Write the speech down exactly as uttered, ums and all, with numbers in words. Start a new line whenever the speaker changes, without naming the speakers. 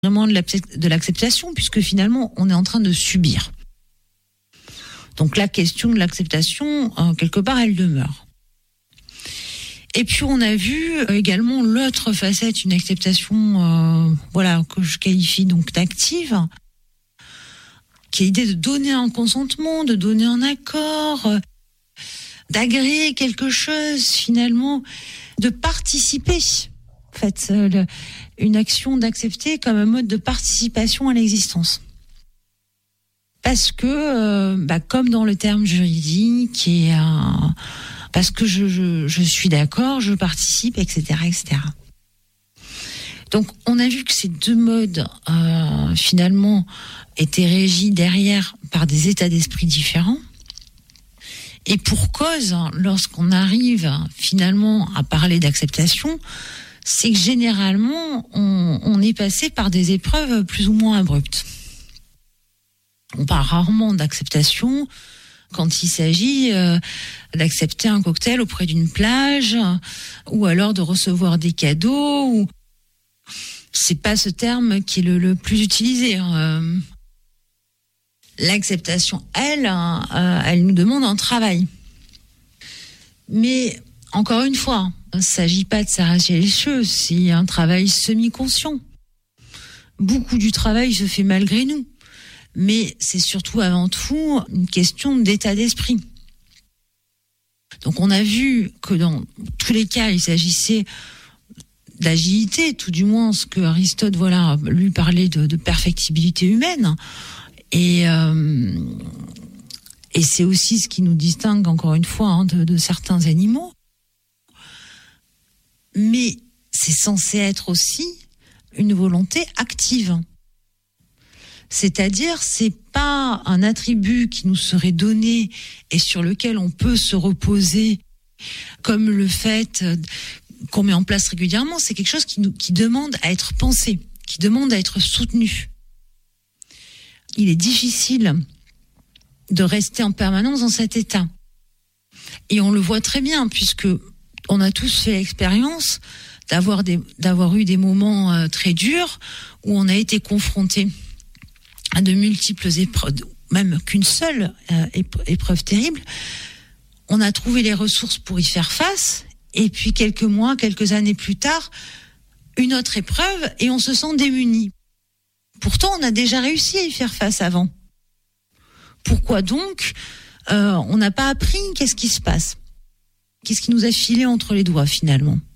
vraiment de l'acceptation, puisque finalement, on est en train de subir. Donc la question de l'acceptation, euh, quelque part, elle demeure. Et puis on a vu également l'autre facette, une acceptation, euh, voilà, que je qualifie donc d'active, qui est l'idée de donner un consentement, de donner un accord, euh, d'agréer quelque chose finalement, de participer. En fait, euh, le, une action d'accepter comme un mode de participation à l'existence. Parce que, euh, bah, comme dans le terme juridique, et, euh, parce que je, je, je suis d'accord, je participe, et cetera, et cetera. Donc, on a vu que ces deux modes, euh, finalement, étaient régis derrière par des états d'esprit différents. Et pour cause, lorsqu'on arrive finalement à parler d'acceptation, c'est que généralement, on, on est passé par des épreuves plus ou moins abruptes. On parle rarement d'acceptation quand il s'agit euh, d'accepter un cocktail auprès d'une plage, ou alors de recevoir des cadeaux. Ou... C'est pas ce terme qui est le, le plus utilisé. Euh, l'acceptation, elle, euh, elle nous demande un travail. Mais encore une fois, il ne s'agit pas de s'arracher les cheveux, c'est un travail semi-conscient. Beaucoup du travail se fait malgré nous. Mais c'est surtout avant tout une question d'état d'esprit. Donc on a vu que dans tous les cas, il s'agissait d'agilité, tout du moins ce que Aristote, voilà, lui parlait de, de perfectibilité humaine. Et, euh, et c'est aussi ce qui nous distingue, encore une fois, hein, de, de certains animaux. Mais c'est censé être aussi une volonté active. C'est-à-dire, c'est pas un attribut qui nous serait donné et sur lequel on peut se reposer, comme le fait qu'on met en place régulièrement. C'est quelque chose qui nous, qui demande à être pensé, qui demande à être soutenu. Il est difficile de rester en permanence dans cet état. Et on le voit très bien, puisque on a tous fait l'expérience d'avoir des, d'avoir eu des moments euh, très durs où on a été confronté à de multiples épreuves, même qu'une seule euh, épreuve terrible. On a trouvé les ressources pour y faire face, et puis quelques mois, quelques années plus tard, une autre épreuve, et on se sent démuni. Pourtant, on a déjà réussi à y faire face avant. Pourquoi donc euh, on n'a pas appris? Qu'est-ce qui se passe? Qu'est-ce qui nous a filé entre les doigts finalement?